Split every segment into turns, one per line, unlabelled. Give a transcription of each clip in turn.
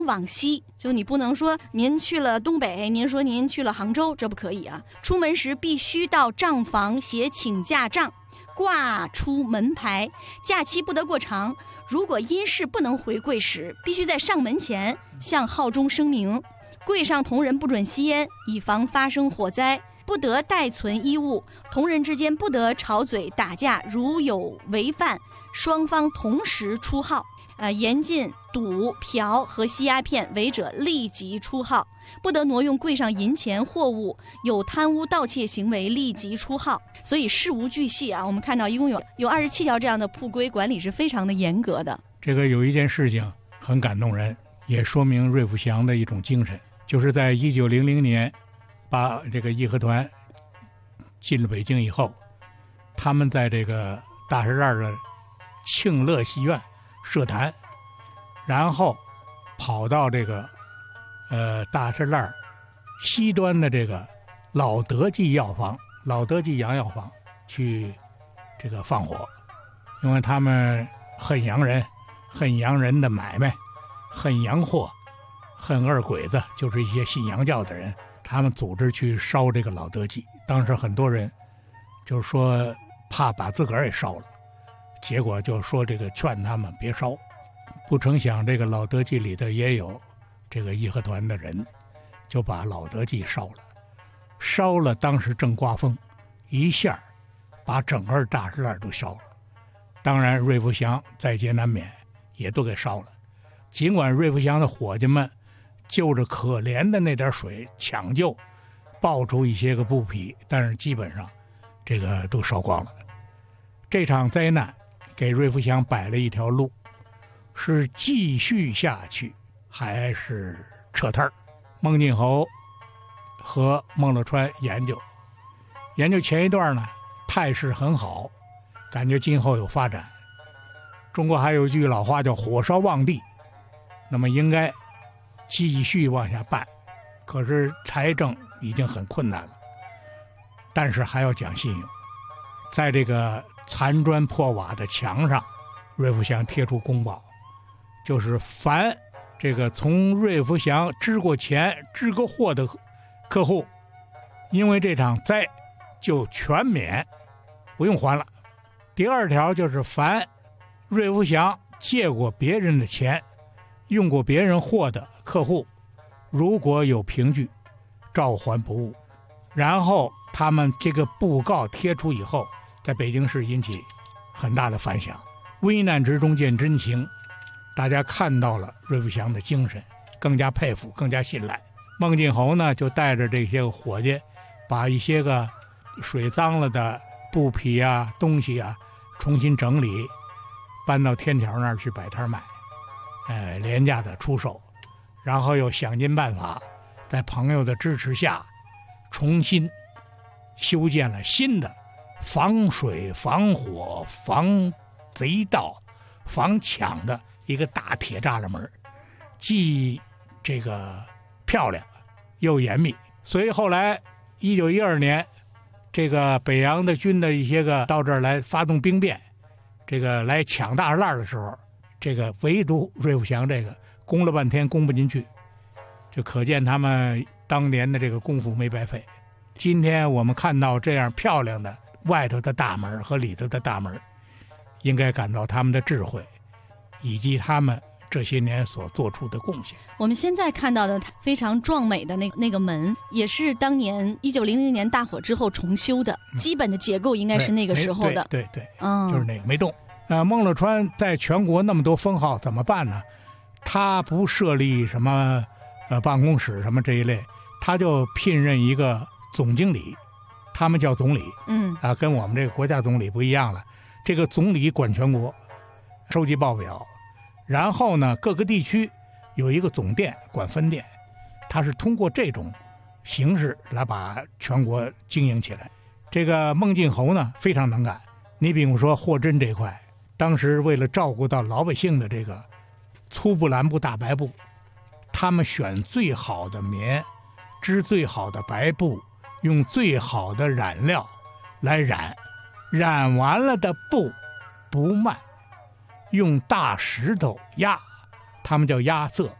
往西，就你不能说您去了东北，您说您去了杭州，这不可以啊。出门时必须到账房写请假账，挂出门牌，假期不得过长。如果因事不能回柜时，必须在上门前向号中声明。柜上同仁不准吸烟，以防发生火灾。不得带存衣物，同仁之间不得吵嘴打架，如有违犯，双方同时出号。严禁赌、嫖和吸鸦片，违者立即出号。不得挪用柜上银钱货物，有贪污盗窃行为立即出号。所以事无巨细啊，我们看到一共有27条这样的铺规，管理是非常的严格的。
这个有一件事情很感动人，也说明瑞福祥的一种精神，就是在1900年把这个义和团进了北京以后，他们在这个大石栏的庆乐戏院设坛，然后跑到这个大石栏西端的这个老德记药房、老德记洋药房去这个放火，因为他们恨洋人，恨洋人的买卖，恨洋货，恨二鬼子，就是一些信洋教的人，他们组织去烧这个老德记。当时很多人就是说怕把自个儿也烧了，结果就说这个劝他们别烧。不成想这个老德记里头也有这个义和团的人，就把老德记烧了。烧了当时正刮风，一下把整个大石栏都烧了。当然瑞福祥在劫难免，也都给烧了。尽管瑞福祥的伙计们就着可怜的那点水抢救，爆出一些个布匹，但是基本上这个都烧光了。这场灾难给瑞福祥摆了一条路，是继续下去还是撤摊儿。孟敬侯和孟乐川研究前一段呢，态势很好，感觉今后有发展。中国还有一句老话叫火烧旺地，那么应该继续往下办。可是财政已经很困难了，但是还要讲信用。在这个残砖破瓦的墙上，瑞福祥贴出公报，就是凡这个从瑞福祥支过钱支过货的客户，因为这场灾就全免，不用还了。第二条就是凡瑞福祥借过别人的钱用过别人货的客户，如果有凭据照还不误。然后他们这个布告贴出以后，在北京市引起很大的反响。危难之中见真情，大家看到了瑞福祥的精神，更加佩服，更加信赖。孟敬侯呢就带着这些个伙计，把一些个水脏了的布匹啊东西啊重新整理，搬到天桥那儿去摆摊卖，廉价的出售。然后又想尽办法，在朋友的支持下，重新修建了新的防水、防火、防贼盗、防抢的一个大铁栅栏门，既这个漂亮又严密。所以后来1912年，这个北洋的军的一些个到这儿来发动兵变，这个来抢大石栏的时候，这个唯独瑞福祥这个攻了半天攻不进去，就可见他们当年的这个功夫没白费。今天我们看到这样漂亮的外头的大门和里头的大门，应该感到他们的智慧以及他们这些年所做出的贡献。
我们现在看到的非常壮美的那个门，也是当年1900年大火之后重修的，基本的结构应该是那个时候的。
对，就是那个没动。孟乐川在全国那么多封号怎么办呢？他不设立什么办公室什么这一类，他就聘任一个总经理，他们叫总理。跟我们这个国家总理不一样了。这个总理管全国，收集报表，然后呢各个地区有一个总店管分店，他是通过这种形式来把全国经营起来。这个孟敬侯呢非常能干，你比如说货真这块，当时为了照顾到老百姓的这个粗布、蓝布、大白布，他们选最好的棉，织最好的白布，用最好的染料来染，染完了的布不卖，用大石头压，他们叫压色，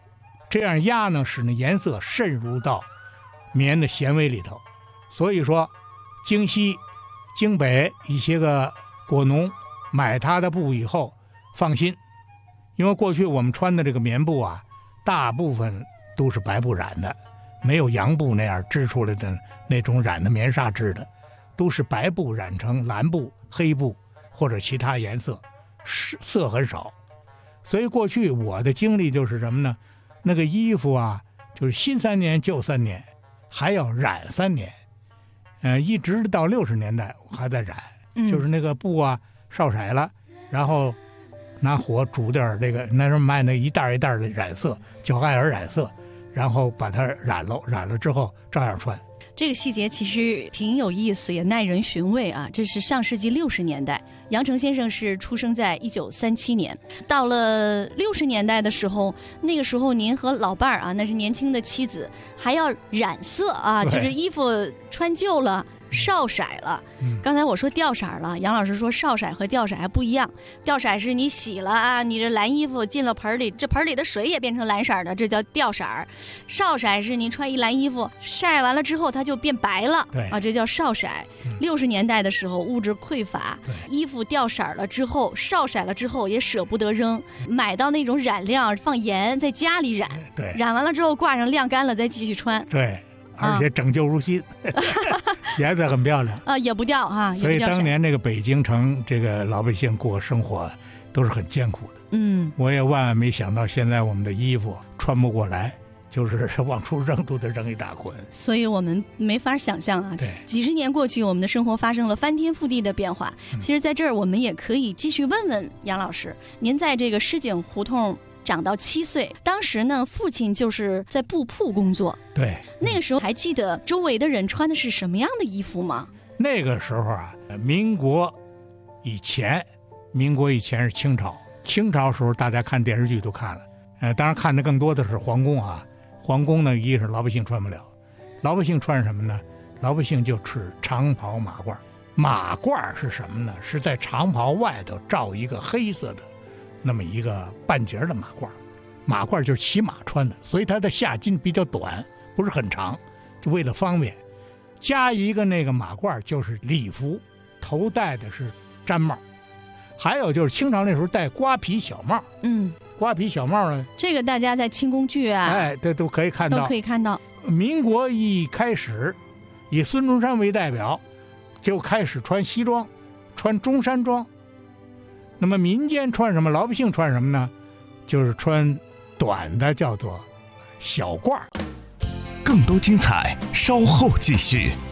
这样压呢，使那颜色渗入到棉的纤维里头。所以说，京西、京北一些个果农买他的布以后放心，因为过去我们穿的这个棉布啊，大部分都是白布染的，没有洋布那样织出来的那种染的棉纱织的，都是白布染成蓝布、黑布或者其他颜色，色很少。所以过去我的经历就是什么呢？那个衣服啊，就是新3年旧3年，还要染3年，一直到60年代我还在染，就是那个布啊烧色了，然后拿火煮点这个，那时候卖那一袋一袋的染色，叫艾尔染色，然后把它染了之后照样穿。
这个细节其实挺有意思，也耐人寻味啊。这是上世纪60年代，杨成先生是出生在1937年。到了60年代的时候，那个时候您和老伴儿啊，那是年轻的妻子，还要染色啊，就是衣服穿旧了。少色了，刚才我说掉色了，杨老师说少色和掉色还不一样。掉色是你洗了啊，你这蓝衣服进了盆里，这盆里的水也变成蓝色的，这叫掉色。少色是您穿一蓝衣服晒完了之后它就变白了，啊，这叫少色。60年代的时候物质匮乏，衣服掉色了之后，少色了之后也舍不得扔，买到那种染料放盐在家里染，染完了之后挂上晾干了再继续穿。
对，而且整旧如新，颜色很漂亮
啊，也不掉哈。
所以当年这个北京城这个老百姓过生活都是很艰苦的。我也万万没想到，现在我们的衣服穿不过来，就是往出扔都得扔一大捆。
所以我们没法想象啊。
对，
几十年过去，我们的生活发生了翻天覆地的变化。其实在这儿我们也可以继续问问杨老师，您在这个诗井胡同长到7岁，当时呢，父亲就是在布铺工作。
对，
那个时候还记得周围的人穿的是什么样的衣服吗？
那个时候啊，民国以前是清朝，清朝时候大家看电视剧都看了，当然看的更多的是皇宫啊。皇宫呢，一是老百姓穿不了，老百姓穿什么呢？老百姓就吃长袍马褂。马褂是什么呢？是在长袍外头罩一个黑色的那么一个半截的马褂，马褂就是骑马穿的，所以它的下襟比较短，不是很长，就为了方便。加一个那个马褂就是礼服，头戴的是毡帽，还有就是清朝那时候戴瓜皮小帽。瓜皮小帽呢，
这个大家在清宫剧啊，
这都可以看到，民国一开始，以孙中山为代表，就开始穿西装，穿中山装。那么民间穿什么？老百姓穿什么呢？就是穿短的，叫做小褂。
更多精彩，稍后继续。